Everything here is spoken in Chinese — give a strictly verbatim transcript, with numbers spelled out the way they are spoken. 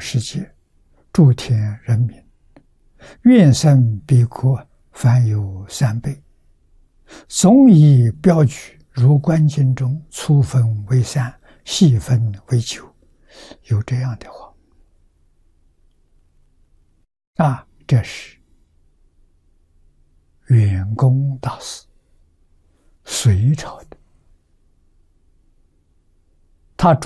世界诸天人民，愿生彼国，凡有三辈，总以标举，如观经中粗分为三，细分为九。有这样的话啊，这是圆公大师隋朝的